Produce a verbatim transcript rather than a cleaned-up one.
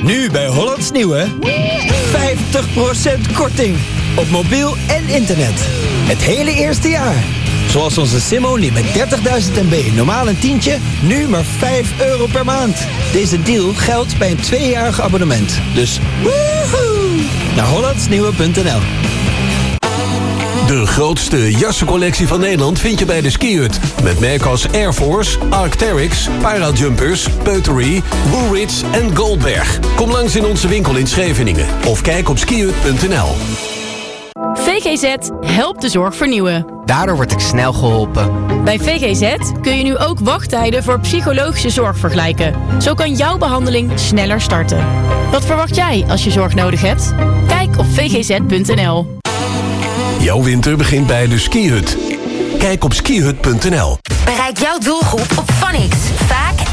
Nu bij Hollands Nieuwe. vijftig procent korting. Op mobiel en internet. Het hele eerste jaar. Zoals onze Sim-only met dertigduizend MB, normaal een tientje, nu maar vijf euro per maand. Deze deal geldt bij een tweejarig abonnement. Dus woehoe! Naar hollandsnieuwe punt n l. De grootste jassencollectie van Nederland vind je bij de Skihut. Met merken als Air Force, Arc'teryx, Parajumpers, Peuterie, Woolrich en Goldberg. Kom langs in onze winkel in Scheveningen. Of kijk op skihut punt n l. V G Z helpt de zorg vernieuwen. Daardoor word ik snel geholpen. Bij V G Z kun je nu ook wachttijden voor psychologische zorg vergelijken. Zo kan jouw behandeling sneller starten. Wat verwacht jij als je zorg nodig hebt? Kijk op v g z punt n l. Jouw winter begint bij de Skihut. Kijk op skihut punt n l. Bereik jouw doelgroep op Phonix. Vaak